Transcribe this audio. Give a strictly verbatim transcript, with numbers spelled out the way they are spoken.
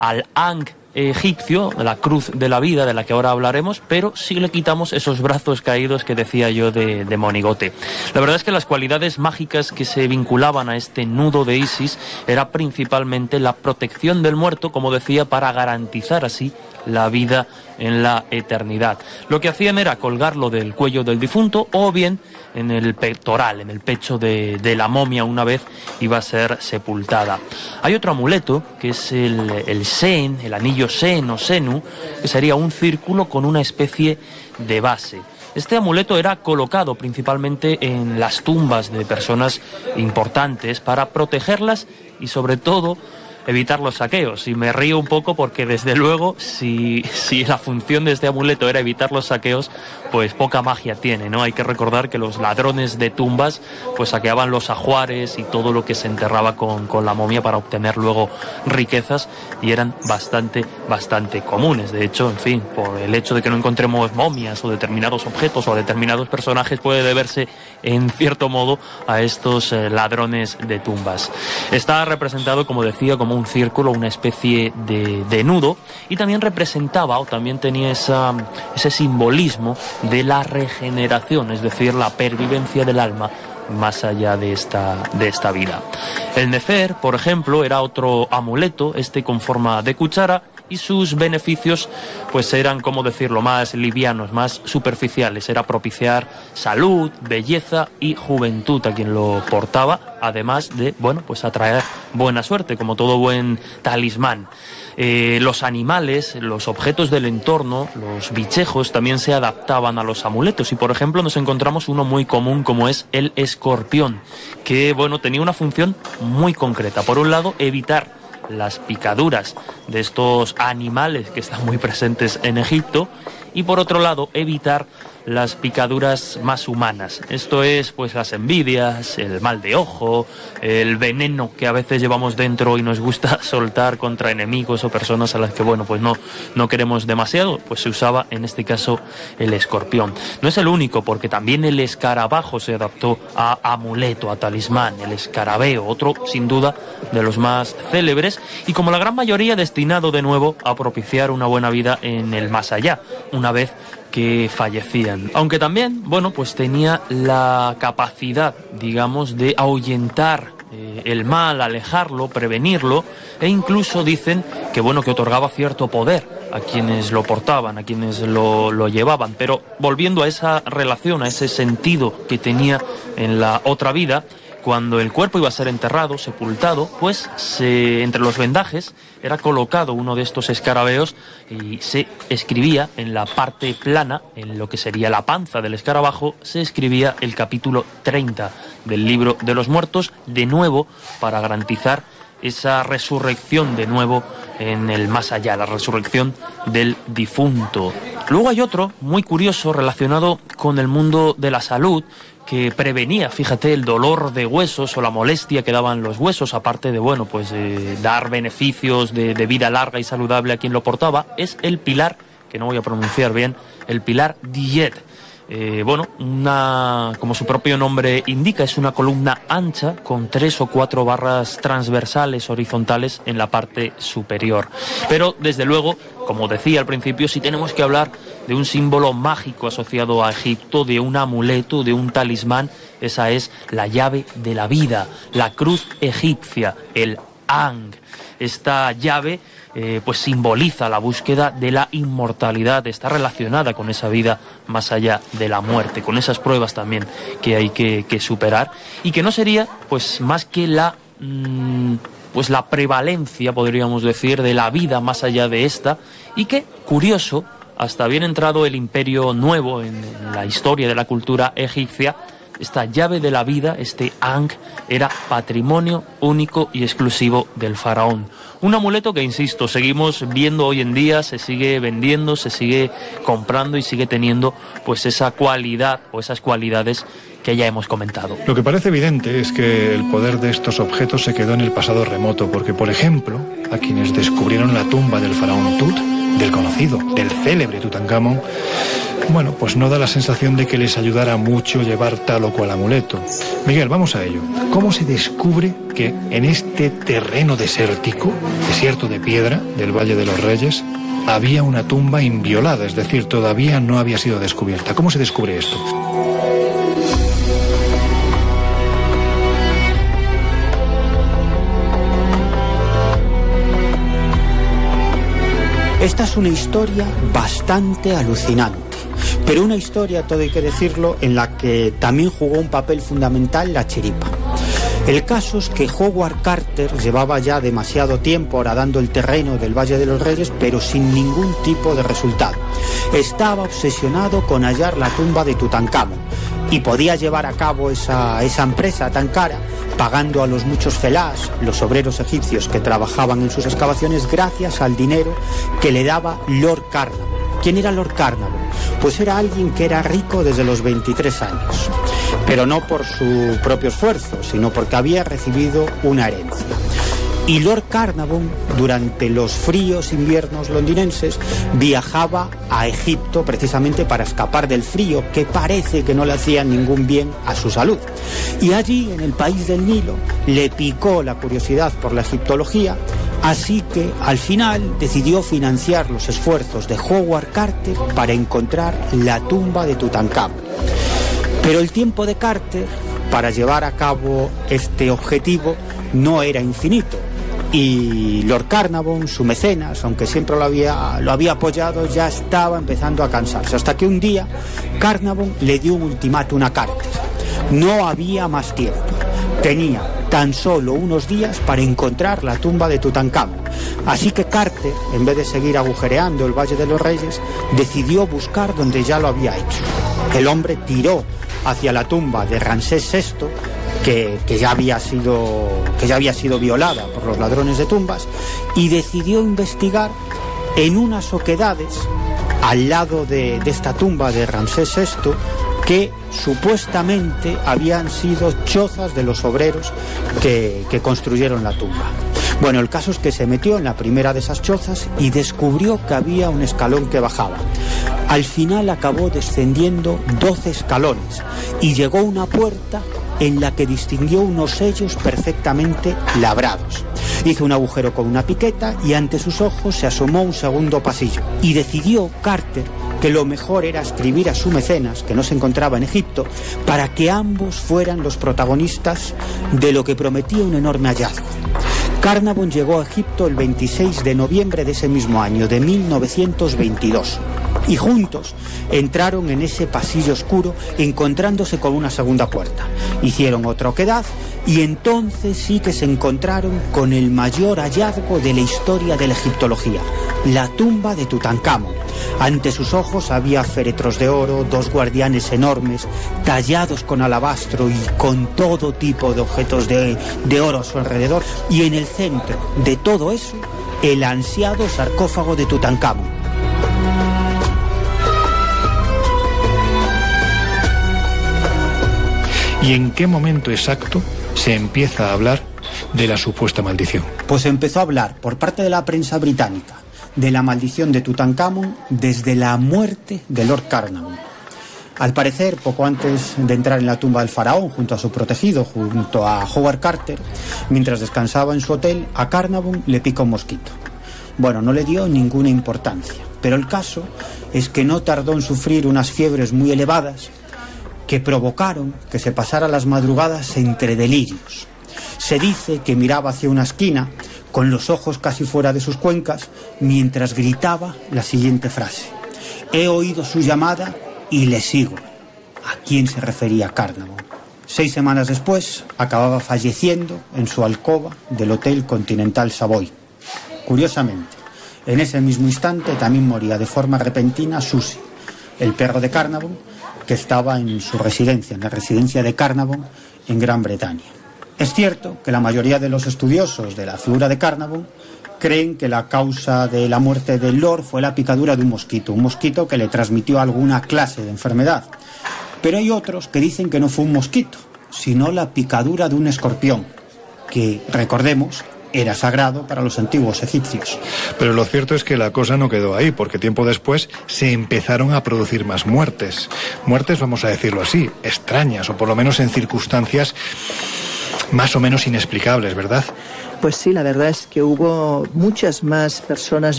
al Ankh egipcio, la cruz de la vida de la que ahora hablaremos, pero sí le quitamos esos brazos caídos que decía yo de, de monigote. La verdad es que las cualidades mágicas que se vinculaban a este nudo de Isis era principalmente la protección del muerto, como decía, para garantizar así la vida en la eternidad. Lo que hacían era colgarlo del cuello del difunto o bien en el pectoral, en el pecho de, de la momia una vez iba a ser sepultada. Hay otro amuleto que es el, el Sen, el anillo Sen o Senu, que sería un círculo con una especie de base. Este amuleto era colocado principalmente en las tumbas de personas importantes para protegerlas y sobre todo evitar los saqueos. Y me río un poco porque desde luego si, si la función de este amuleto era evitar los saqueos, pues poca magia tiene, ¿no? Hay que recordar que los ladrones de tumbas pues saqueaban los ajuares y todo lo que se enterraba con, con la momia para obtener luego riquezas, y eran bastante, bastante comunes. De hecho, en fin, por el hecho de que no encontremos momias o determinados objetos o determinados personajes puede deberse en cierto modo a estos eh, ladrones de tumbas. Está representado, como decía, como un círculo, una especie de, de nudo, y también representaba o también tenía esa, ese simbolismo de la regeneración, es decir, la pervivencia del alma más allá de esta, de esta vida. El Nefer, por ejemplo, era otro amuleto, este con forma de cuchara, y sus beneficios pues eran, como decirlo, más livianos, más superficiales. Era propiciar salud, belleza y juventud a quien lo portaba, además de, bueno, pues atraer buena suerte, como todo buen talismán. Eh, los animales, los objetos del entorno, los bichejos también se adaptaban a los amuletos, y por ejemplo nos encontramos uno muy común como es el escorpión, que bueno, tenía una función muy concreta. Por un lado, evitar las picaduras de estos animales que están muy presentes en Egipto, y por otro lado evitar las picaduras más humanas. Esto es pues las envidias, el mal de ojo, el veneno que a veces llevamos dentro y nos gusta soltar contra enemigos o personas a las que bueno pues no, no queremos demasiado, pues se usaba en este caso el escorpión. No es el único, porque también el escarabajo se adaptó a amuleto, a talismán, el escarabeo, otro sin duda de los más célebres, y como la gran mayoría destinado de nuevo a propiciar una buena vida en el más allá, una vez que fallecían. Aunque también, bueno, pues tenía la capacidad, digamos, de ahuyentar eh, el mal, alejarlo, prevenirlo, e incluso dicen que, bueno, que otorgaba cierto poder a quienes lo portaban, a quienes lo, lo llevaban. Pero volviendo a esa relación, a ese sentido que tenía en la otra vida, cuando el cuerpo iba a ser enterrado, sepultado, pues se, entre los vendajes era colocado uno de estos escarabeos y se escribía en la parte plana, en lo que sería la panza del escarabajo, se escribía el capítulo treinta del libro de los muertos, de nuevo para garantizar esa resurrección de nuevo en el más allá, la resurrección del difunto. Luego hay otro muy curioso relacionado con el mundo de la salud, que prevenía, fíjate, el dolor de huesos o la molestia que daban los huesos, aparte de, bueno, pues eh, dar beneficios de, de vida larga y saludable a quien lo portaba. Es el pilar, que no voy a pronunciar bien, el pilar Diyet. Eh, bueno, una, como su propio nombre indica, es una columna ancha con tres o cuatro barras transversales horizontales en la parte superior. Pero, desde luego, como decía al principio, sí tenemos que hablar de un símbolo mágico asociado a Egipto, de un amuleto, de un talismán. Esa es la llave de la vida, la cruz egipcia, el Ankh. Esta llave eh, pues simboliza la búsqueda de la inmortalidad, está relacionada con esa vida más allá de la muerte, con esas pruebas también que hay que, que superar, y que no sería pues más que la mmm, pues la prevalencia, podríamos decir, de la vida más allá de esta, y que, curioso, hasta bien entrado el imperio nuevo en, en la historia de la cultura egipcia, esta llave de la vida, este Ankh, era patrimonio único y exclusivo del faraón. Un amuleto que, insisto, seguimos viendo hoy en día, se sigue vendiendo, se sigue comprando y sigue teniendo pues esa cualidad o esas cualidades que ya hemos comentado. Lo que parece evidente es que el poder de estos objetos se quedó en el pasado remoto, porque, por ejemplo, a quienes descubrieron la tumba del faraón Tut, del conocido, del célebre Tutankamón, Bueno, pues no da la sensación de que les ayudara mucho llevar tal o cual amuleto. Miguel, vamos a ello. ¿Cómo se descubre que en este terreno desértico, desierto de piedra del Valle de los Reyes, había una tumba inviolada, es decir, todavía no había sido descubierta? ¿Cómo se descubre esto? Esta es una historia bastante alucinante, pero una historia, todo hay que decirlo, en la que también jugó un papel fundamental la chiripa. El caso es que Howard Carter llevaba ya demasiado tiempo horadando el terreno del Valle de los Reyes, pero sin ningún tipo de resultado. Estaba obsesionado con hallar la tumba de Tutankamón y podía llevar a cabo esa, esa empresa tan cara, pagando a los muchos felás, los obreros egipcios que trabajaban en sus excavaciones, gracias al dinero que le daba Lord Carnarvon. ¿Quién era Lord Carnarvon? Pues era alguien que era rico desde los veintitrés años, pero no por su propio esfuerzo, sino porque había recibido una herencia. Y Lord Carnarvon, durante los fríos inviernos londinenses, viajaba a Egipto precisamente para escapar del frío, que parece que no le hacía ningún bien a su salud. Y allí, en el país del Nilo, le picó la curiosidad por la egiptología, así que al final decidió financiar los esfuerzos de Howard Carter para encontrar la tumba de Tutankamón. Pero el tiempo de Carter para llevar a cabo este objetivo no era infinito. Y Lord Carnarvon, su mecenas, aunque siempre lo había, lo había apoyado, ya estaba empezando a cansarse. Hasta que un día Carnarvon le dio un ultimátum a Carter. No había más tiempo. Tenía tan solo unos días para encontrar la tumba de Tutankamón. Así que Carter, en vez de seguir agujereando el Valle de los Reyes, decidió buscar donde ya lo había hecho. El hombre tiró hacia la tumba de Ramsés sexto, Que, que, ya había sido, que ya había sido violada por los ladrones de tumbas, y decidió investigar en unas oquedades al lado de, de esta tumba de Ramsés sexto, que supuestamente habían sido chozas de los obreros que, que construyeron la tumba. Bueno, el caso es que se metió en la primera de esas chozas y descubrió que había un escalón que bajaba. Al final acabó descendiendo doce escalones y llegó a una puerta en la que distinguió unos sellos perfectamente labrados. Hizo un agujero con una piqueta y ante sus ojos se asomó un segundo pasillo. Y decidió Carter que lo mejor era escribir a su mecenas, que no se encontraba en Egipto, para que ambos fueran los protagonistas de lo que prometía un enorme hallazgo. Carnarvon llegó a Egipto el veintiséis de noviembre de ese mismo año, de mil novecientos veintidós. Y juntos entraron en ese pasillo oscuro, encontrándose con una segunda puerta. Hicieron otra oquedad y entonces sí que se encontraron con el mayor hallazgo de la historia de la egiptología, la tumba de Tutankamón. Ante sus ojos había féretros de oro, dos guardianes enormes, tallados con alabastro y con todo tipo de objetos de, de oro a su alrededor. Y en el centro de todo eso, el ansiado sarcófago de Tutankamón. ¿Y en qué momento exacto se empieza a hablar de la supuesta maldición? Pues empezó a hablar por parte de la prensa británica de la maldición de Tutankamón desde la muerte de Lord Carnarvon. Al parecer, poco antes de entrar en la tumba del faraón junto a su protegido, junto a Howard Carter, mientras descansaba en su hotel, a Carnarvon le pica un mosquito. Bueno, no le dio ninguna importancia, pero el caso es que no tardó en sufrir unas fiebres muy elevadas que provocaron que se pasara las madrugadas entre delirios. Se dice que miraba hacia una esquina, con los ojos casi fuera de sus cuencas, mientras gritaba la siguiente frase: «He oído su llamada y le sigo». ¿A quién se refería Carnarvon? Seis semanas después, acababa falleciendo en su alcoba del Hotel Continental Savoy. Curiosamente, en ese mismo instante también moría de forma repentina Susie, el perro de Carnarvon, que estaba en su residencia, en la residencia de Carnarvon, en Gran Bretaña. Es cierto que la mayoría de los estudiosos de la figura de Carnarvon creen que la causa de la muerte del Lord fue la picadura de un mosquito, un mosquito que le transmitió alguna clase de enfermedad. Pero hay otros que dicen que no fue un mosquito, sino la picadura de un escorpión, que, recordemos, era sagrado para los antiguos egipcios. Pero lo cierto es que la cosa no quedó ahí, porque tiempo después se empezaron a producir más muertes. Muertes, vamos a decirlo así, extrañas, o por lo menos en circunstancias más o menos inexplicables, ¿verdad? Pues sí, la verdad es que hubo muchas más personas